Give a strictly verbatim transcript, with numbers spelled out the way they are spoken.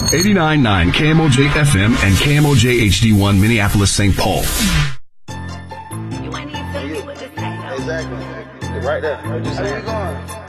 eighty-nine point nine K M O J F M and K M O J H D one Minneapolis, Saint Paul. You ain't even feeling me with this thing, though. Exactly. Right there. Where you going?